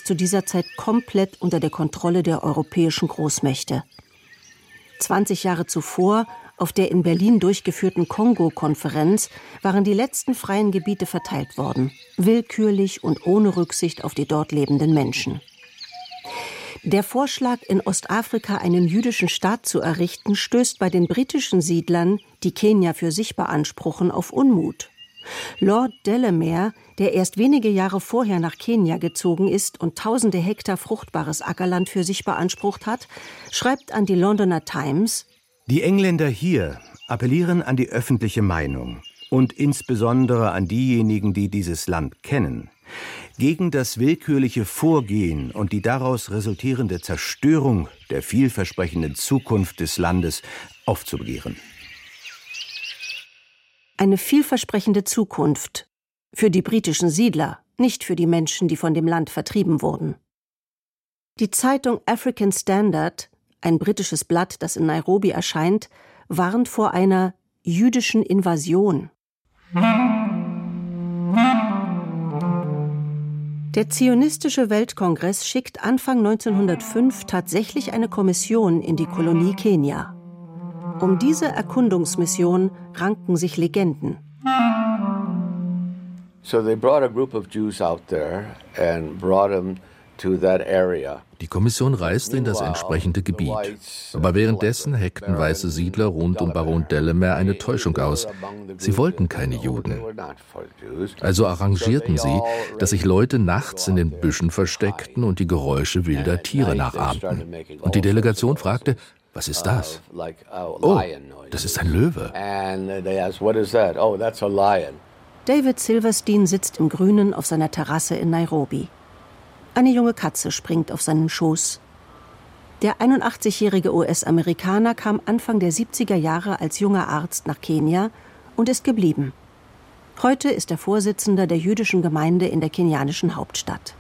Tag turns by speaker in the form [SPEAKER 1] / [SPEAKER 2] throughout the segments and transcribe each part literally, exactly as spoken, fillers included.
[SPEAKER 1] ist zu dieser Zeit komplett unter der Kontrolle der europäischen Großmächte. zwanzig Jahre zuvor, auf der in Berlin durchgeführten Kongo-Konferenz, waren die letzten freien Gebiete verteilt worden, willkürlich und ohne Rücksicht auf die dort lebenden Menschen. Der Vorschlag, in Ostafrika einen jüdischen Staat zu errichten, stößt bei den britischen Siedlern, die Kenia für sich beanspruchen, auf Unmut. Lord Delamere, der erst wenige Jahre vorher nach Kenia gezogen ist und tausende Hektar fruchtbares Ackerland für sich beansprucht hat, schreibt an die Londoner Times:
[SPEAKER 2] Die Engländer hier appellieren an die öffentliche Meinung und insbesondere an diejenigen, die dieses Land kennen, gegen das willkürliche Vorgehen und die daraus resultierende Zerstörung der vielversprechenden Zukunft des Landes aufzubegehren.
[SPEAKER 1] Eine vielversprechende Zukunft für die britischen Siedler, nicht für die Menschen, die von dem Land vertrieben wurden. Die Zeitung African Standard, ein britisches Blatt, das in Nairobi erscheint, warnt vor einer jüdischen Invasion. Der Zionistische Weltkongress schickt Anfang neunzehnhundertfünf tatsächlich eine Kommission in die Kolonie Kenia. Um diese Erkundungsmission ranken sich Legenden.
[SPEAKER 3] So they brought a group of Jews out there and brought them to that area.
[SPEAKER 4] Die Kommission reiste in das entsprechende Gebiet. Aber währenddessen heckten weiße Siedler rund um Baron Delamere eine Täuschung aus. Sie wollten keine Juden. Also arrangierten sie, dass sich Leute nachts in den Büschen versteckten und die Geräusche wilder Tiere nachahmten. Und die Delegation fragte: Was ist das? Oh, das ist ein Löwe.
[SPEAKER 1] David Silverstein sitzt im Grünen auf seiner Terrasse in Nairobi. Eine junge Katze springt auf seinen Schoß. Der einundachtzigjährige U S-Amerikaner kam Anfang der siebziger Jahre als junger Arzt nach Kenia und ist geblieben. Heute ist er Vorsitzender der jüdischen Gemeinde in der kenianischen Hauptstadt.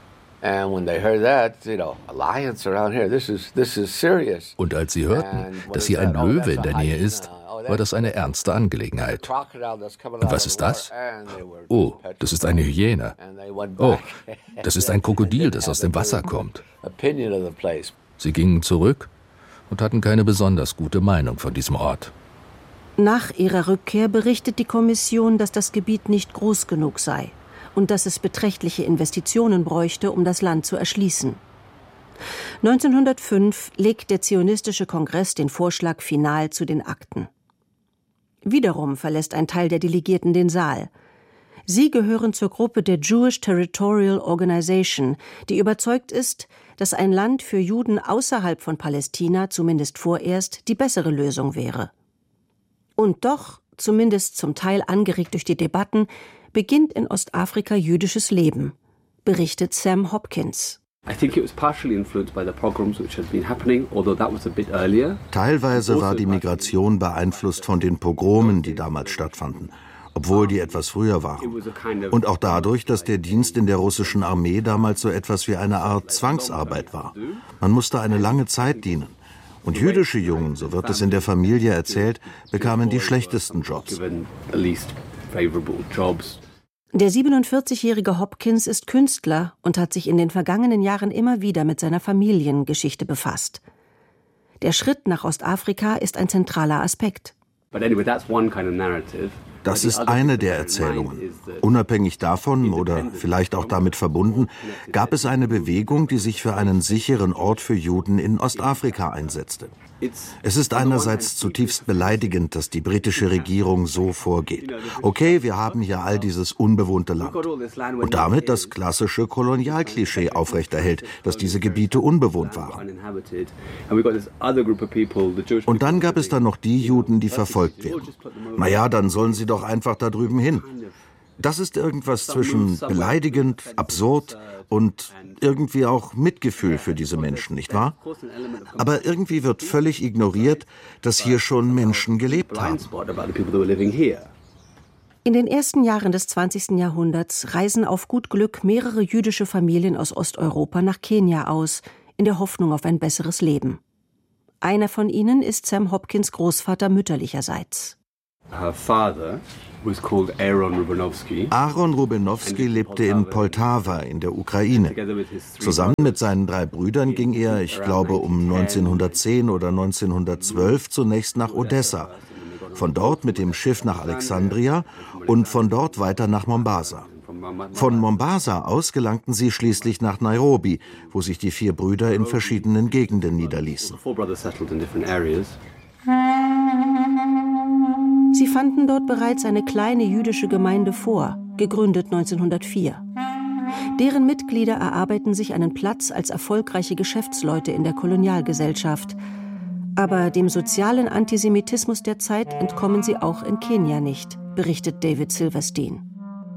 [SPEAKER 4] Und als sie hörten, dass hier ein Löwe in der Nähe ist, war das eine ernste Angelegenheit. Und was ist das? Oh, das ist eine Hyäne. Oh, das ist ein Krokodil, das aus dem Wasser kommt. Sie gingen zurück und hatten keine besonders gute Meinung von diesem Ort.
[SPEAKER 1] Nach ihrer Rückkehr berichtet die Kommission, dass das Gebiet nicht groß genug sei und dass es beträchtliche Investitionen bräuchte, um das Land zu erschließen. neunzehnhundertfünf legt der Zionistische Kongress den Vorschlag final zu den Akten. Wiederum verlässt ein Teil der Delegierten den Saal. Sie gehören zur Gruppe der Jewish Territorial Organization, die überzeugt ist, dass ein Land für Juden außerhalb von Palästina zumindest vorerst die bessere Lösung wäre. Und doch, zumindest zum Teil angeregt durch die Debatten, beginnt in Ostafrika jüdisches Leben, berichtet Sam Hopkins.
[SPEAKER 5] Teilweise war die Migration beeinflusst von den Pogromen, die damals stattfanden, obwohl die etwas früher waren. Und auch dadurch, dass der Dienst in der russischen Armee damals so etwas wie eine Art Zwangsarbeit war. Man musste eine lange Zeit dienen. Und jüdische Jungen, so wird es in der Familie erzählt, bekamen die schlechtesten Jobs.
[SPEAKER 1] Der siebenundvierzigjährige Hopkins ist Künstler und hat sich in den vergangenen Jahren immer wieder mit seiner Familiengeschichte befasst. Der Schritt nach Ostafrika ist ein zentraler Aspekt.
[SPEAKER 5] Das ist eine der Erzählungen. Unabhängig davon oder vielleicht auch damit verbunden, gab es eine Bewegung, die sich für einen sicheren Ort für Juden in Ostafrika einsetzte. Es ist einerseits zutiefst beleidigend, dass die britische Regierung so vorgeht. Okay, wir haben hier all dieses unbewohnte Land und damit das klassische Kolonialklischee aufrechterhält, dass diese Gebiete unbewohnt waren. Und dann gab es dann noch die Juden, die verfolgt werden. Naja, dann sollen sie doch einfach da drüben hin. Das ist irgendwas zwischen beleidigend, absurd und irgendwie auch Mitgefühl für diese Menschen, nicht wahr? Aber irgendwie wird völlig ignoriert, dass hier schon Menschen gelebt haben.
[SPEAKER 1] In den ersten Jahren des zwanzigsten Jahrhunderts reisen auf gut Glück mehrere jüdische Familien aus Osteuropa nach Kenia aus, in der Hoffnung auf ein besseres Leben. Einer von ihnen ist Sam Hopkins Großvater mütterlicherseits.
[SPEAKER 6] Her father was called Aaron Rubenowski.
[SPEAKER 5] Aaron Rubenowski lebte in Poltawa in der Ukraine. Zusammen mit seinen drei Brüdern ging er, ich glaube um neunzehnhundertzehn oder neunzehnhundertzwölf, zunächst nach Odessa. Von dort mit dem Schiff nach Alexandria und von dort weiter nach Mombasa. Von Mombasa aus gelangten sie schließlich nach Nairobi, wo sich die vier Brüder in verschiedenen Gegenden niederließen.
[SPEAKER 1] Sie fanden dort bereits eine kleine jüdische Gemeinde vor, gegründet neunzehnhundertvier. Deren Mitglieder erarbeiten sich einen Platz als erfolgreiche Geschäftsleute in der Kolonialgesellschaft. Aber dem sozialen Antisemitismus der Zeit entkommen sie auch in Kenia nicht, berichtet David Silverstein.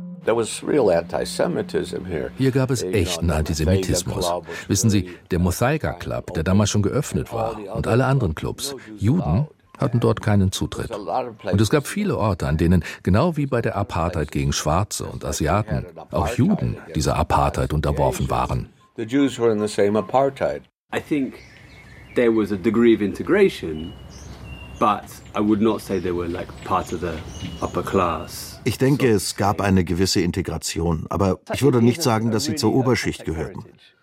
[SPEAKER 4] Hier gab es echten Antisemitismus. Wissen Sie, der Muthaiga Club, der damals schon geöffnet war, und alle anderen Clubs, Juden hatten dort keinen Zutritt. Und es gab viele Orte, an denen, genau wie bei der Apartheid gegen Schwarze und Asiaten, auch Juden dieser Apartheid unterworfen waren.
[SPEAKER 6] I think there was a degree of integration, but I would not say they were like part of the upper class.
[SPEAKER 5] Ich denke, es gab eine gewisse Integration, aber ich würde nicht sagen, dass sie zur Oberschicht gehörten.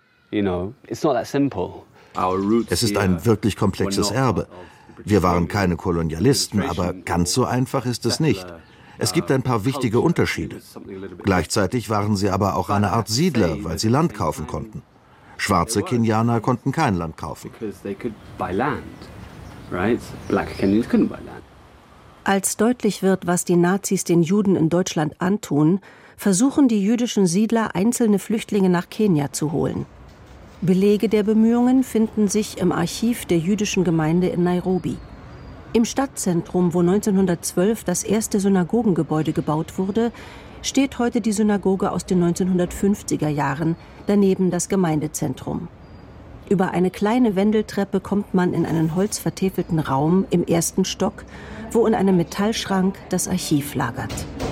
[SPEAKER 5] Es ist ein wirklich komplexes Erbe. Wir waren keine Kolonialisten, aber ganz so einfach ist es nicht. Es gibt ein paar wichtige Unterschiede. Gleichzeitig waren sie aber auch eine Art Siedler, weil sie Land kaufen konnten. Schwarze Kenianer konnten kein Land kaufen.
[SPEAKER 1] Als deutlich wird, was die Nazis den Juden in Deutschland antun, versuchen die jüdischen Siedler, einzelne Flüchtlinge nach Kenia zu holen. Belege der Bemühungen finden sich im Archiv der jüdischen Gemeinde in Nairobi. Im Stadtzentrum, wo neunzehnhundertzwölf das erste Synagogengebäude gebaut wurde, steht heute die Synagoge aus den neunzehnhundertfünfziger Jahren, daneben das Gemeindezentrum. Über eine kleine Wendeltreppe kommt man in einen holzvertäfelten Raum im ersten Stock, wo in einem Metallschrank das Archiv lagert.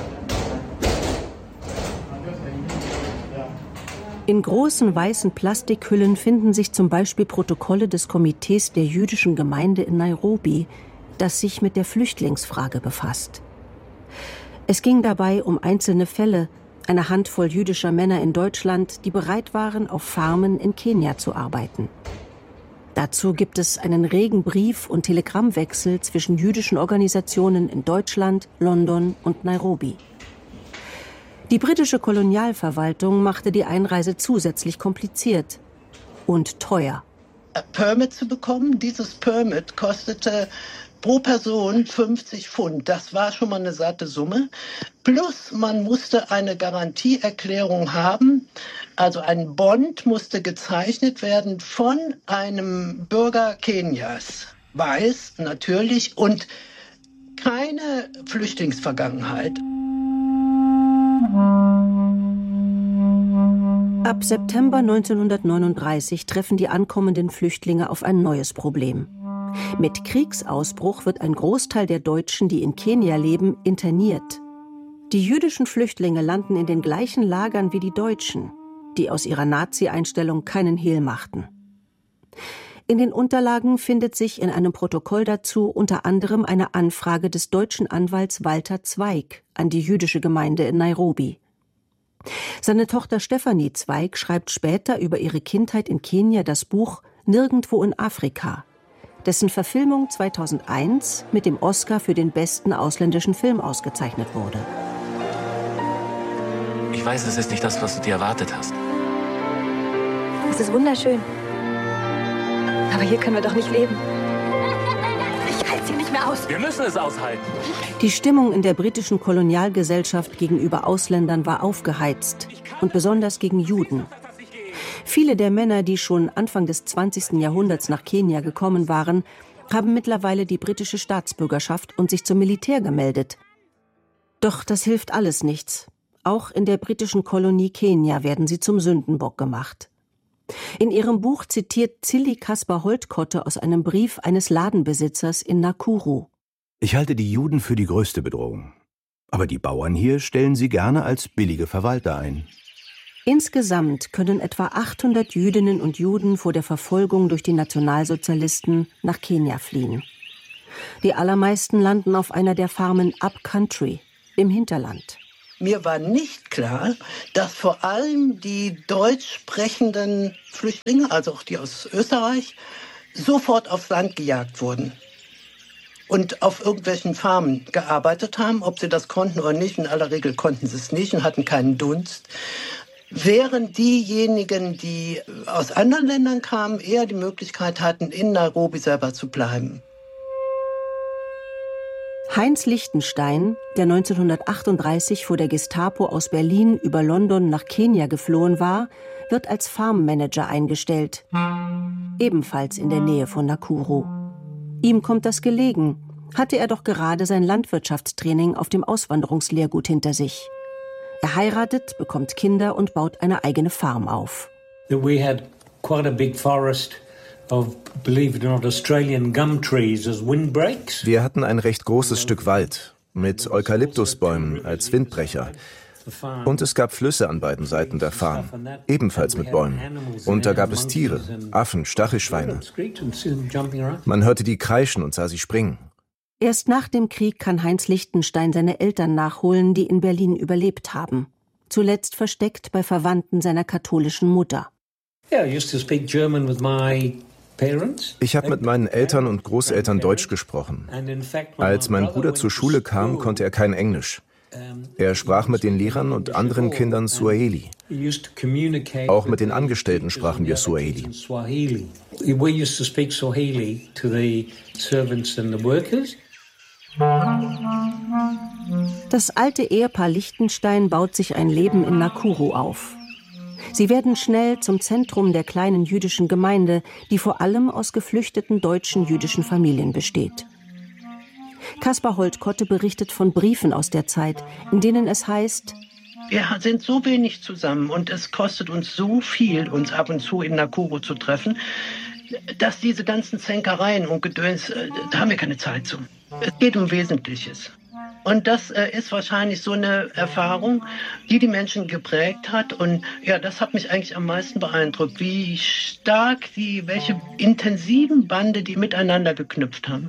[SPEAKER 1] In großen weißen Plastikhüllen finden sich zum Beispiel Protokolle des Komitees der jüdischen Gemeinde in Nairobi, das sich mit der Flüchtlingsfrage befasst. Es ging dabei um einzelne Fälle, eine Handvoll jüdischer Männer in Deutschland, die bereit waren, auf Farmen in Kenia zu arbeiten. Dazu gibt es einen regen Brief- und Telegrammwechsel zwischen jüdischen Organisationen in Deutschland, London und Nairobi. Die britische Kolonialverwaltung machte die Einreise zusätzlich kompliziert und teuer.
[SPEAKER 7] Ein Permit zu bekommen, dieses Permit kostete pro Person fünfzig Pfund. Das war schon mal eine satte Summe. Plus man musste eine Garantieerklärung haben, also ein Bond musste gezeichnet werden von einem Bürger Kenias. Weiß natürlich und keine Flüchtlingsvergangenheit.
[SPEAKER 1] Ab September neunzehnhundertneununddreißig treffen die ankommenden Flüchtlinge auf ein neues Problem. Mit Kriegsausbruch wird ein Großteil der Deutschen, die in Kenia leben, interniert. Die jüdischen Flüchtlinge landen in den gleichen Lagern wie die Deutschen, die aus ihrer Nazi-Einstellung keinen Hehl machten. In den Unterlagen findet sich in einem Protokoll dazu unter anderem eine Anfrage des deutschen Anwalts Walter Zweig an die jüdische Gemeinde in Nairobi. Seine Tochter Stefanie Zweig schreibt später über ihre Kindheit in Kenia das Buch »Nirgendwo in Afrika«, dessen Verfilmung zweitausendeins mit dem Oscar für den besten ausländischen Film ausgezeichnet wurde.
[SPEAKER 8] Ich weiß, es ist nicht das, was du dir erwartet hast.
[SPEAKER 9] Es ist wunderschön. Aber hier können wir doch nicht leben. Ich halte sie nicht mehr aus.
[SPEAKER 8] Wir müssen es aushalten.
[SPEAKER 1] Die Stimmung in der britischen Kolonialgesellschaft gegenüber Ausländern war aufgeheizt und besonders gegen Juden. Viele der Männer, die schon Anfang des zwanzigsten Jahrhunderts nach Kenia gekommen waren, haben mittlerweile die britische Staatsbürgerschaft und sich zum Militär gemeldet. Doch das hilft alles nichts. Auch in der britischen Kolonie Kenia werden sie zum Sündenbock gemacht. In ihrem Buch zitiert Zilli Kaspar-Holtkotte aus einem Brief eines Ladenbesitzers in Nakuru.
[SPEAKER 2] Ich halte die Juden für die größte Bedrohung. Aber die Bauern hier stellen sie gerne als billige Verwalter ein.
[SPEAKER 1] Insgesamt können etwa achthundert Jüdinnen und Juden vor der Verfolgung durch die Nationalsozialisten nach Kenia fliehen. Die allermeisten landen auf einer der Farmen Upcountry, im Hinterland.
[SPEAKER 7] Mir war nicht klar, dass vor allem die deutsch sprechenden Flüchtlinge, also auch die aus Österreich, sofort aufs Land gejagt wurden und auf irgendwelchen Farmen gearbeitet haben, ob sie das konnten oder nicht. In aller Regel konnten sie es nicht und hatten keinen Dunst. Während diejenigen, die aus anderen Ländern kamen, eher die Möglichkeit hatten, in Nairobi selber zu bleiben.
[SPEAKER 1] Heinz Lichtenstein, der neunzehnhundertachtunddreißig vor der Gestapo aus Berlin über London nach Kenia geflohen war, wird als Farmmanager eingestellt. Ebenfalls in der Nähe von Nakuru. Ihm kommt das gelegen, hatte er doch gerade sein Landwirtschaftstraining auf dem Auswanderungslehrgut hinter sich. Er heiratet, bekommt Kinder und baut eine eigene Farm auf.
[SPEAKER 10] We had quite a big forest of, believe it or not, Australian gum trees as windbreaks.
[SPEAKER 2] Wir hatten ein recht großes Stück Wald mit Eukalyptusbäumen als Windbrecher. Und es gab Flüsse an beiden Seiten der Farm, ebenfalls mit Bäumen. Und da gab es Tiere, Affen, Stachelschweine. Man hörte die kreischen und sah sie springen.
[SPEAKER 1] Erst nach dem Krieg kann Heinz Lichtenstein seine Eltern nachholen, die in Berlin überlebt haben. Zuletzt versteckt bei Verwandten seiner katholischen Mutter.
[SPEAKER 2] Ich habe mit meinen Eltern und Großeltern Deutsch gesprochen. Als mein Bruder zur Schule kam, konnte er kein Englisch. Er sprach mit den Lehrern und anderen Kindern Swahili. Auch mit den Angestellten sprachen wir Swahili.
[SPEAKER 1] Das alte Ehepaar Lichtenstein baut sich ein Leben in Nakuru auf. Sie werden schnell zum Zentrum der kleinen jüdischen Gemeinde, die vor allem aus geflüchteten deutschen jüdischen Familien besteht. Kaspar Holt-Kotte berichtet von Briefen aus der Zeit, in denen es heißt:
[SPEAKER 7] Wir sind so wenig zusammen und es kostet uns so viel, uns ab und zu in Nakuru zu treffen, dass diese ganzen Zänkereien und Gedöns, da haben wir keine Zeit zu. Es geht um Wesentliches. Und das äh, ist wahrscheinlich so eine Erfahrung, die die Menschen geprägt hat. Und ja, das hat mich eigentlich am meisten beeindruckt, wie stark die, welche intensiven Bande die miteinander geknüpft haben.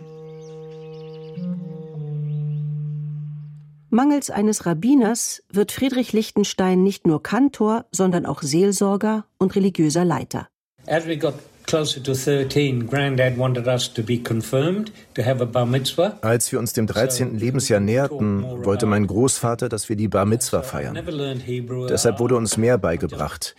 [SPEAKER 1] Mangels eines Rabbiners wird Friedrich Lichtenstein nicht nur Kantor, sondern auch Seelsorger und religiöser Leiter.
[SPEAKER 10] As we got closer to thirteen, Granddad wanted us to be confirmed, to have a bar mitzvah.
[SPEAKER 2] Als wir uns dem dreizehnten Lebensjahr näherten, wollte mein Großvater, dass wir die Bar Mitzvah feiern. Deshalb wurde uns mehr beigebracht.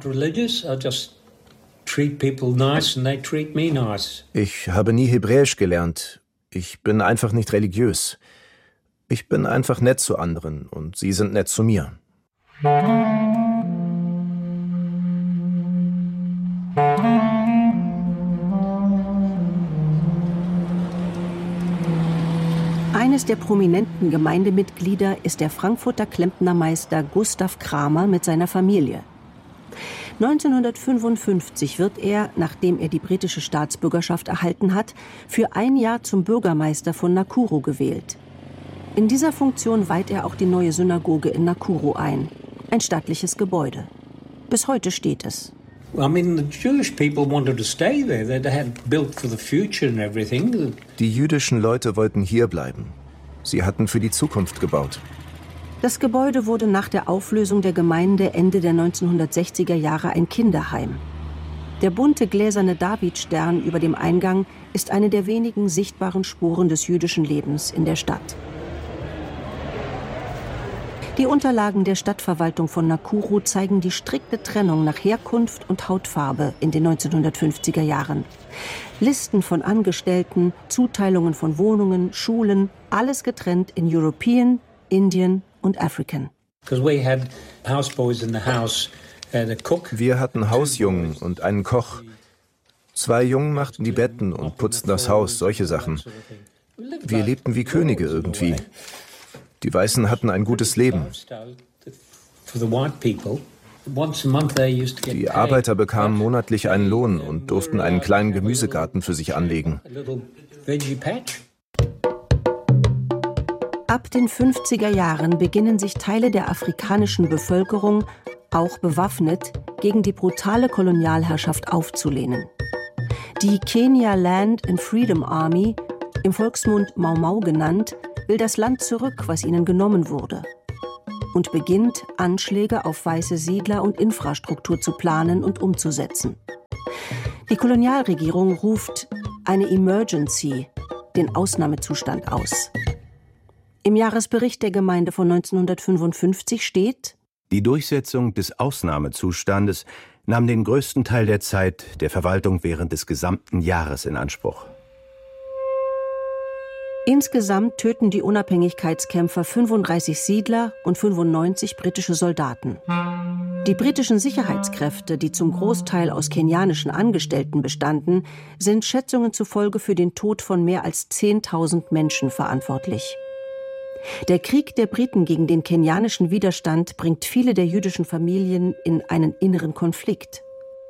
[SPEAKER 2] Ich habe nie Hebräisch gelernt. Ich bin einfach nicht religiös. Ich bin einfach nett zu anderen und sie sind nett zu mir.
[SPEAKER 1] Eines der prominenten Gemeindemitglieder ist der Frankfurter Klempnermeister Gustav Kramer mit seiner Familie. neunzehnhundertfünfundfünfzig wird er, nachdem er die britische Staatsbürgerschaft erhalten hat, für ein Jahr zum Bürgermeister von Nakuru gewählt. In dieser Funktion weiht er auch die neue Synagoge in Nakuru ein. Ein stattliches Gebäude. Bis heute steht es.
[SPEAKER 2] Die jüdischen Leute wollten hier bleiben. Sie hatten für die Zukunft gebaut.
[SPEAKER 1] Das Gebäude wurde nach der Auflösung der Gemeinde Ende der neunzehnhundertsechziger Jahre ein Kinderheim. Der bunte gläserne Davidstern über dem Eingang ist eine der wenigen sichtbaren Spuren des jüdischen Lebens in der Stadt. Die Unterlagen der Stadtverwaltung von Nakuru zeigen die strikte Trennung nach Herkunft und Hautfarbe in den neunzehnhundertfünfziger Jahren. Listen von Angestellten, Zuteilungen von Wohnungen, Schulen, alles getrennt in European, Indian und African.
[SPEAKER 2] Wir hatten Hausjungen und einen Koch. Zwei Jungen machten die Betten und putzten das Haus, solche Sachen. Wir lebten wie Könige irgendwie. Die Weißen hatten ein gutes Leben. Die Arbeiter bekamen monatlich einen Lohn und durften einen kleinen Gemüsegarten für sich anlegen.
[SPEAKER 1] Ab den fünfziger Jahren beginnen sich Teile der afrikanischen Bevölkerung, auch bewaffnet, gegen die brutale Kolonialherrschaft aufzulehnen. Die Kenya Land and Freedom Army, im Volksmund Mau Mau genannt, will das Land zurück, was ihnen genommen wurde, und beginnt, Anschläge auf weiße Siedler und Infrastruktur zu planen und umzusetzen. Die Kolonialregierung ruft eine Emergency, den Ausnahmezustand, aus. Im Jahresbericht der Gemeinde von neunzehnhundertfünfundfünfzig steht:
[SPEAKER 2] Die Durchsetzung des Ausnahmezustandes nahm den größten Teil der Zeit der Verwaltung während des gesamten Jahres in Anspruch.
[SPEAKER 1] Insgesamt töten die Unabhängigkeitskämpfer fünfunddreißig Siedler und fünfundneunzig britische Soldaten. Die britischen Sicherheitskräfte, die zum Großteil aus kenianischen Angestellten bestanden, sind Schätzungen zufolge für den Tod von mehr als zehntausend Menschen verantwortlich. Der Krieg der Briten gegen den kenianischen Widerstand bringt viele der jüdischen Familien in einen inneren Konflikt.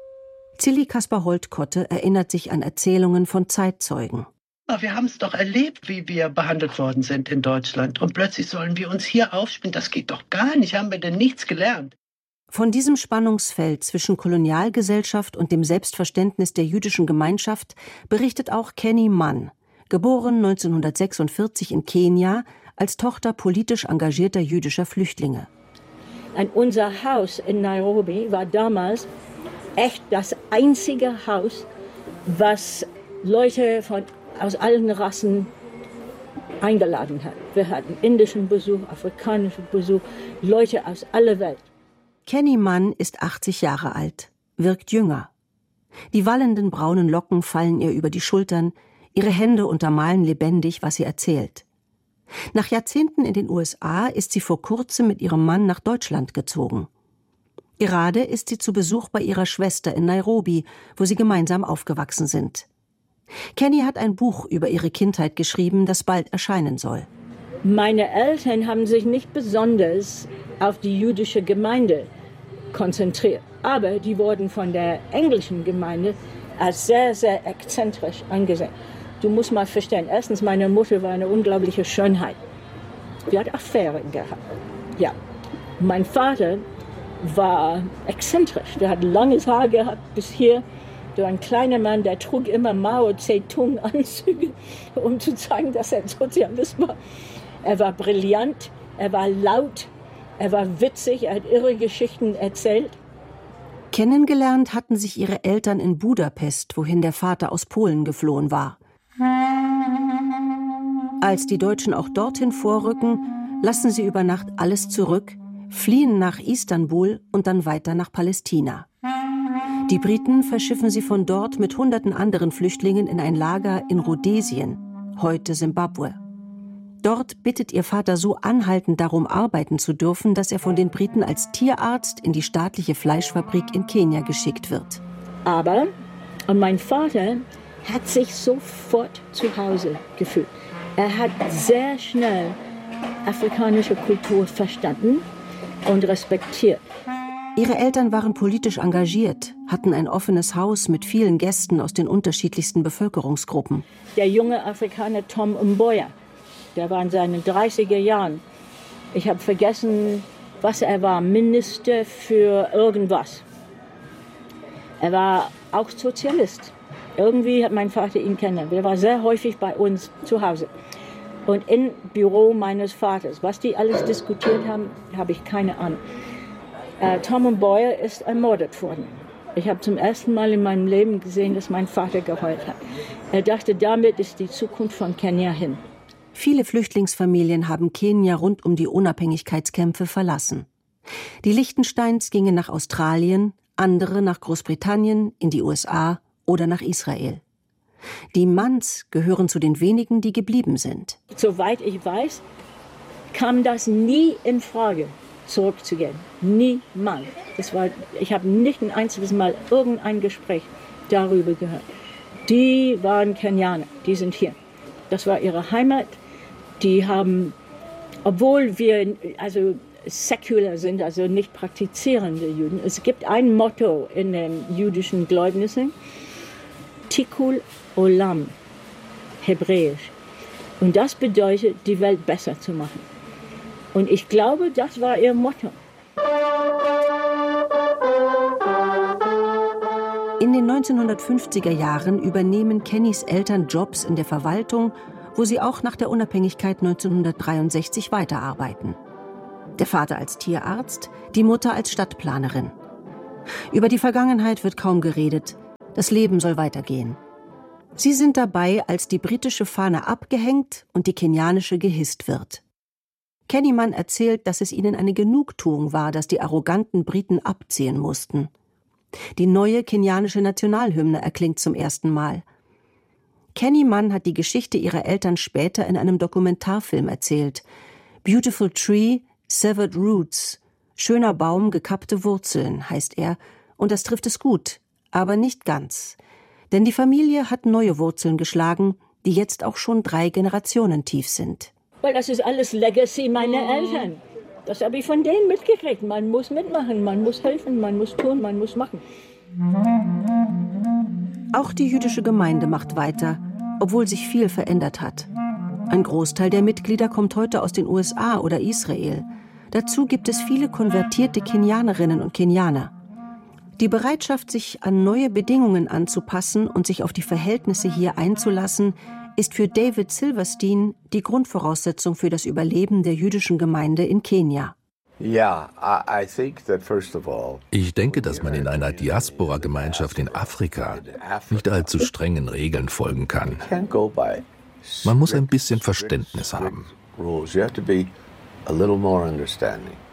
[SPEAKER 1] Zilli Kaspar-Holtkotte erinnert sich an Erzählungen von Zeitzeugen.
[SPEAKER 7] Wir haben es doch erlebt, wie wir behandelt worden sind in Deutschland. Und plötzlich sollen wir uns hier aufspielen. Das geht doch gar nicht. Haben wir denn nichts gelernt?
[SPEAKER 1] Von diesem Spannungsfeld zwischen Kolonialgesellschaft und dem Selbstverständnis der jüdischen Gemeinschaft berichtet auch Kenny Mann, geboren neunzehnhundertsechsundvierzig in Kenia, als Tochter politisch engagierter jüdischer Flüchtlinge.
[SPEAKER 11] Und unser Haus in Nairobi war damals echt das einzige Haus, was Leute von aus allen Rassen eingeladen hat. Wir hatten indischen Besuch, afrikanischen Besuch, Leute aus aller Welt.
[SPEAKER 1] Kenny Mann ist achtzig Jahre alt, wirkt jünger. Die wallenden braunen Locken fallen ihr über die Schultern, ihre Hände untermalen lebendig, was sie erzählt. Nach Jahrzehnten in den U S A ist sie vor kurzem mit ihrem Mann nach Deutschland gezogen. Gerade ist sie zu Besuch bei ihrer Schwester in Nairobi, wo sie gemeinsam aufgewachsen sind. Kenny hat ein Buch über ihre Kindheit geschrieben, das bald erscheinen soll.
[SPEAKER 11] Meine Eltern haben sich nicht besonders auf die jüdische Gemeinde konzentriert, aber die wurden von der englischen Gemeinde als sehr, sehr exzentrisch angesehen. Du musst mal verstehen, erstens, meine Mutter war eine unglaubliche Schönheit. Sie hat Affären gehabt. Ja. Mein Vater war exzentrisch. Der hat langes Haar gehabt bis hier. Der war ein kleiner Mann, der trug immer Mao Zedong-Anzüge, um zu zeigen, dass er ein Sozialist war. Er war brillant, er war laut, er war witzig, er hat irre Geschichten erzählt.
[SPEAKER 1] Kennengelernt hatten sich ihre Eltern in Budapest, wohin der Vater aus Polen geflohen war. Als die Deutschen auch dorthin vorrücken, lassen sie über Nacht alles zurück, fliehen nach Istanbul und dann weiter nach Palästina. Die Briten verschiffen sie von dort mit hunderten anderen Flüchtlingen in ein Lager in Rhodesien, heute Simbabwe. Dort bittet ihr Vater so anhaltend darum, arbeiten zu dürfen, dass er von den Briten als Tierarzt in die staatliche Fleischfabrik in Kenia geschickt wird.
[SPEAKER 11] Aber und mein Vater hat sich sofort zu Hause gefühlt. Er hat sehr schnell afrikanische Kultur verstanden und respektiert.
[SPEAKER 1] Ihre Eltern waren politisch engagiert, hatten ein offenes Haus mit vielen Gästen aus den unterschiedlichsten Bevölkerungsgruppen.
[SPEAKER 11] Der junge Afrikaner Tom Mboya, der war in seinen dreißiger Jahren. Ich habe vergessen, was er war, Minister für irgendwas. Er war auch Sozialist. Irgendwie hat mein Vater ihn kennengelernt. Er war sehr häufig bei uns zu Hause. Und im Büro meines Vaters. Was die alles diskutiert haben, habe ich keine Ahnung. Äh, Tom Mboya ist ermordet worden. Ich habe zum ersten Mal in meinem Leben gesehen, dass mein Vater geheult hat. Er dachte, damit ist die Zukunft von Kenia hin.
[SPEAKER 1] Viele Flüchtlingsfamilien haben Kenia rund um die Unabhängigkeitskämpfe verlassen. Die Lichtensteins gingen nach Australien, andere nach Großbritannien, in die U S A oder nach Israel. Die Manns gehören zu den wenigen, die geblieben sind.
[SPEAKER 11] Soweit ich weiß, kam das nie in Frage, zurückzugehen. Niemals. Das war, ich habe nicht ein einziges Mal irgendein Gespräch darüber gehört. Die waren Kenianer, die sind hier. Das war ihre Heimat. Die haben, obwohl wir also säkular sind, also nicht praktizierende Juden, es gibt ein Motto in den jüdischen Gläubnissen, Tikul Olam, hebräisch. Und das bedeutet, die Welt besser zu machen. Und ich glaube, das war ihr Motto.
[SPEAKER 1] In den neunzehnhundertfünfziger Jahren übernehmen Kennys Eltern Jobs in der Verwaltung wo sie auch nach der Unabhängigkeit neunzehnhundertdreiundsechzig weiterarbeiten. Der Vater als Tierarzt, die Mutter als Stadtplanerin. Über die Vergangenheit wird kaum geredet. Das Leben soll weitergehen. Sie sind dabei, als die britische Fahne abgehängt und die kenianische gehisst wird. Kennyman erzählt, dass es ihnen eine Genugtuung war, dass die arroganten Briten abziehen mussten. Die neue kenianische Nationalhymne erklingt zum ersten Mal. Kennyman hat die Geschichte ihrer Eltern später in einem Dokumentarfilm erzählt. Beautiful Tree, Severed Roots. Schöner Baum, gekappte Wurzeln, heißt er. Und das trifft es gut, aber nicht ganz. Denn die Familie hat neue Wurzeln geschlagen, die jetzt auch schon drei Generationen tief sind.
[SPEAKER 11] Weil das ist alles Legacy meiner Eltern. Das habe ich von denen mitgekriegt. Man muss mitmachen, man muss helfen, man muss tun, man muss machen.
[SPEAKER 1] Auch die jüdische Gemeinde macht weiter, obwohl sich viel verändert hat. Ein Großteil der Mitglieder kommt heute aus den U S A oder Israel. Dazu gibt es viele konvertierte Kenianerinnen und Kenianer. Die Bereitschaft, sich an neue Bedingungen anzupassen und sich auf die Verhältnisse hier einzulassen, ist für David Silverstein die Grundvoraussetzung für das Überleben der jüdischen Gemeinde in Kenia.
[SPEAKER 4] Ich denke, dass man in einer Diaspora-Gemeinschaft in Afrika nicht allzu strengen Regeln folgen kann. Man muss ein bisschen Verständnis haben.
[SPEAKER 3] A little more understanding.